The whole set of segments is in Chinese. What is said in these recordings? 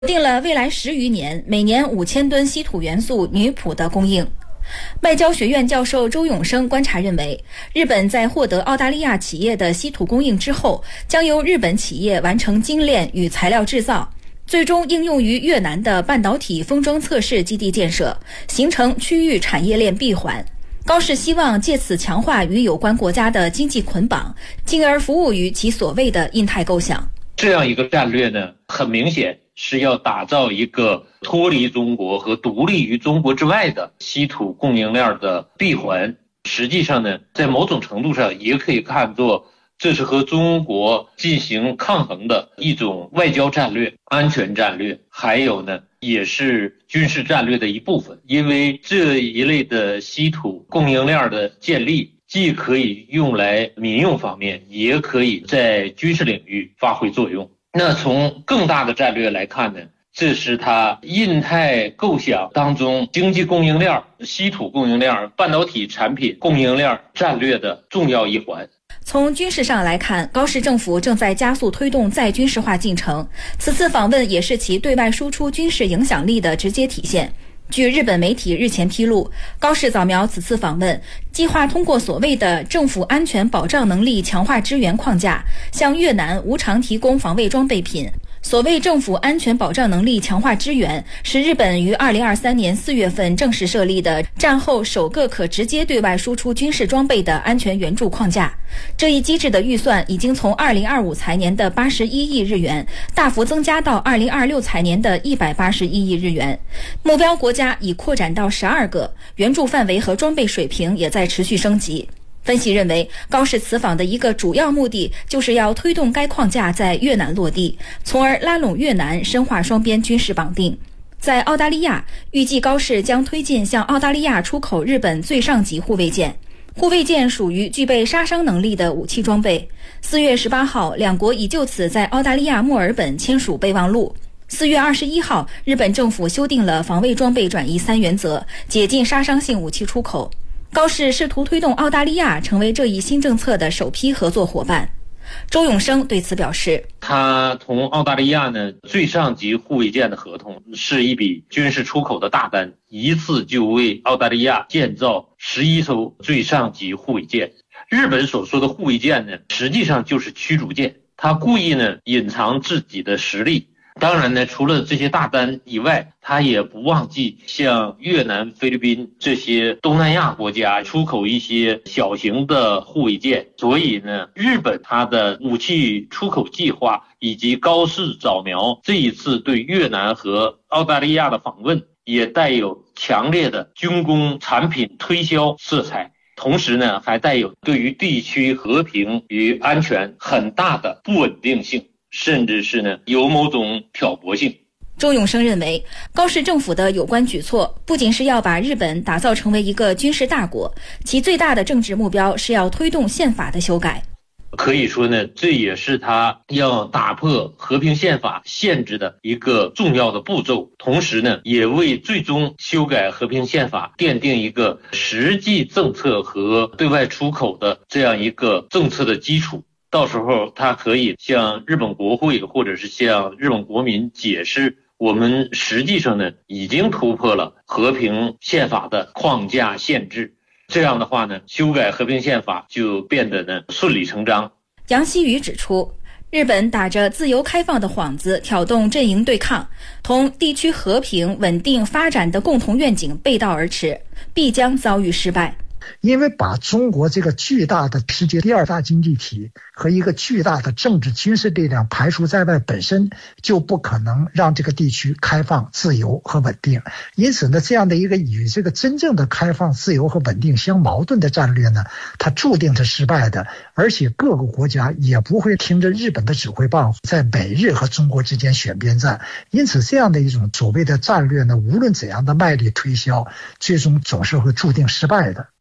定了未来10余年每年5000吨稀土元素女钋的供应。外交学院教授周永生观察认为，日本在获得澳大利亚企业的稀土供应之后，将由日本企业完成精炼与材料制造，最终应用于越南的半导体封装测试基地建设，形成区域产业链闭环。高市希望借此强化与有关国家的经济捆绑，进而服务于其所谓的印太构想。 这样一个战略呢，很明显是要打造一个脱离中国和独立于中国之外的稀土供应链的闭环。实际上呢，在某种程度上也可以看作这是和中国进行抗衡的一种外交战略、安全战略，还有呢，也是军事战略的一部分。因为这一类的稀土供应链的建立，既可以用来民用方面，也可以在军事领域发挥作用。那从更大的战略来看呢，这是它印太构想当中经济供应链、稀土供应链、半导体产品供应链战略的重要一环。 从军事上来看，高市政府正在加速推动再军事化进程，此次访问也是其对外输出军事影响力的直接体现。据日本媒体日前披露，高市扫描此次访问，计划通过所谓的政府安全保障能力强化支援框架，向越南无偿提供防卫装备品。所谓政府安全保障能力强化支援，是日本于2023年4月份正式设立的战后首个可直接对外输出军事装备的安全援助框架。这一机制的预算已经从2025财年的81亿日元大幅增加到2026财年的181亿日元，目标国家已扩展到12个，援助范围和装备水平也在持续升级。分析认为，高市此访的一个主要目的就是要推动该框架在越南落地，从而拉拢越南，深化双边军事绑定。在澳大利亚，预计高市将推进向澳大利亚出口日本最上级护卫舰。护卫舰属于具备杀伤能力的武器装备。4月18号，两国已就此在澳大利亚墨尔本签署备忘录。4月21号，日本政府修订了防卫装备转移3原则，解禁杀伤性武器出口。高市试图推动澳大利亚成为这一新政策的首批合作伙伴。周永生对此表示， 他同澳大利亚呢最上级护卫舰的合同是一笔军事出口的大单，一次就为澳大利亚建造11艘最上级护卫舰。日本所说的护卫舰呢，实际上就是驱逐舰，他故意呢隐藏自己的实力。当然呢，除了这些大单以外，他也不忘记向越南、菲律宾这些东南亚国家出口一些小型的护卫舰。所以呢，日本它的武器出口计划以及高市扫描这一次对越南和澳大利亚的访问，也带有强烈的军工产品推销色彩。同时呢，还带有对于地区和平与安全很大的不稳定性，甚至是呢有某种挑拨性。 周永生认为，高市政府的有关举措不仅是要把日本打造成为一个军事大国，其最大的政治目标是要推动宪法的修改。 可以说呢，这也是他要打破和平宪法限制的一个重要的步骤，同时呢，也为最终修改和平宪法奠定一个实际政策和对外出口的这样一个政策的基础。到时候他可以向日本国会或者是向日本国民解释，我们实际上呢已经突破了和平宪法的框架限制。这样的话呢，修改和平宪法就变得呢顺理成章。 杨希宇指出，日本打着自由开放的幌子挑动阵营对抗，同地区和平稳定发展的共同愿景背道而驰，必将遭遇失败。 因为把中国这个巨大的世界第2大经济体和一个巨大的政治军事力量排除在外，本身就不可能让这个地区开放、自由和稳定。因此呢，这样的一个与这个真正的开放、自由和稳定相矛盾的战略呢，它注定是失败的。而且各个国家也不会听着日本的指挥棒，在美日和中国之间选边站。因此，这样的一种所谓的战略呢，无论怎样的卖力推销，最终总是会注定失败的。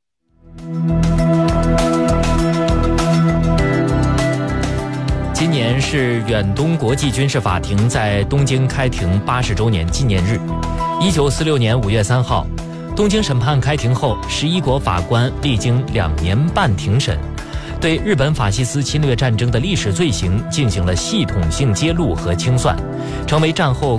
今年是远东国际军事法庭在东京开庭80周年纪念日。1946年5月3号，东京审判开庭后，11国法官历经2年半庭审， 对日本法西斯侵略战争的历史罪行进行了系统性揭露和清算，成为战后